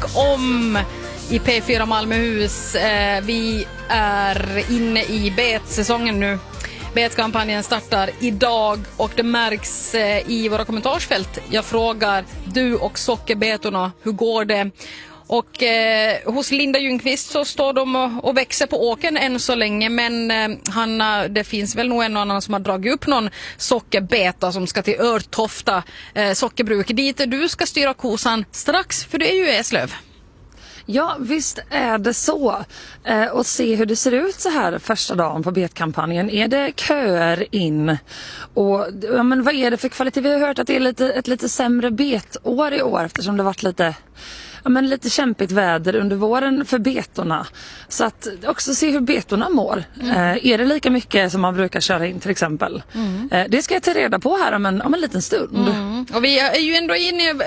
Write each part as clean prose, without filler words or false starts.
om i P4 Malmöhus. Vi är inne i betsäsongen nu. Betkampanjen startar idag och det märks i våra kommentarsfält. Jag frågar du och sockerbetorna, hur går det? Och hos Linda Ljungqvist så står de och växer på åken än så länge. Men Hanna, det finns väl nog en och annan som har dragit upp någon sockerbeta som ska till Örtofta sockerbruk. Dit du ska styra kosan strax, för det är ju Eslöv. Ja, visst är det så. Och se hur det ser ut så här första dagen på betkampanjen. Är det köer in? Och ja, men vad är det för kvalitet? Vi har hört att det är ett lite sämre betår i år eftersom det varit lite kämpigt väder under våren för betorna. Så att också se hur betorna mår. Är det lika mycket som man brukar köra in till exempel? Det ska jag ta reda på här om en liten stund. Och vi är ju ändå inne i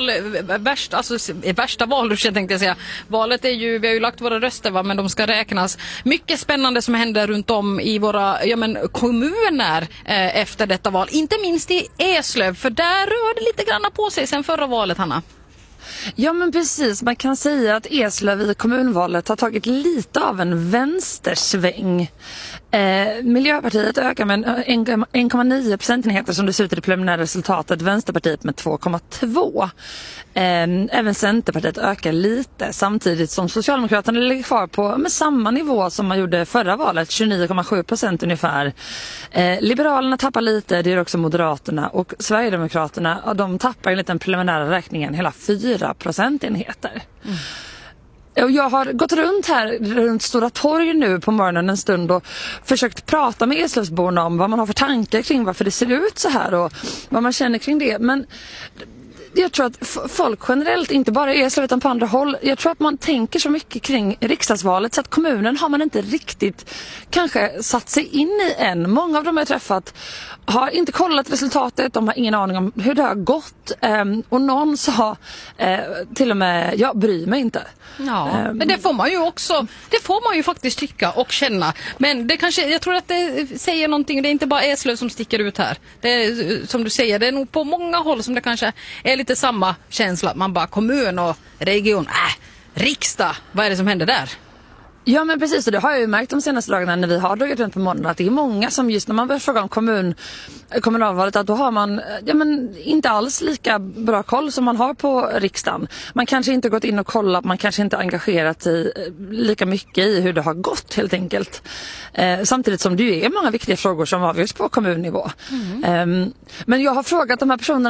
värsta valrushen tänkte jag säga. Valet är ju, vi har ju lagt våra röster men de ska räknas. Mycket spännande som händer runt om i våra kommuner efter detta val. Inte minst i Eslöv, för där rör det lite grann på sig sen förra valet, Hanna. Ja, men precis. Man kan säga att Eslöv i kommunvalet har tagit lite av en vänstersväng. Miljöpartiet ökar med 1,9 procentenheter som det ser ut i det preliminära resultatet. Vänsterpartiet med 2,2. Även Centerpartiet ökar lite samtidigt som Socialdemokraterna ligger kvar på med samma nivå som man gjorde förra valet, 29,7% ungefär. Liberalerna tappar lite, det gör också Moderaterna, och Sverigedemokraterna, de tappar enligt den preliminära räkningen hela 4 procentenheter. Och jag har gått runt Stora torg nu på morgonen en stund och försökt prata med Eslövsborna om vad man har för tankar kring varför det ser ut så här och vad man känner kring det. Men jag tror att folk generellt, inte bara i Eslöv utan på andra håll, jag tror att man tänker så mycket kring riksdagsvalet så att kommunen har man inte riktigt kanske satt sig in i än. Många av dem jag träffat har inte kollat resultatet, de har ingen aning om hur det har gått. Och någon sa till och med, jag bryr mig inte. Ja, men det får man ju faktiskt tycka och känna. Men det kanske, jag tror att det säger någonting, det är inte bara Eslöv som sticker ut här. Det är, som du säger, det är nog på många håll som det kanske är lite samma känsla. Man bara kommun och region, riksdag, vad är det som händer där? Ja, men precis, och det har jag ju märkt de senaste dagarna när vi har dragit runt på måndag att det är många som just när man börjar fråga om kommunalvalet att då har man inte alls lika bra koll som man har på riksdagen. Man kanske inte gått in och kollat, man kanske inte engagerat sig lika mycket i hur det har gått helt enkelt. Samtidigt som det är många viktiga frågor som avgörs på kommunnivå. Men jag har frågat de här personerna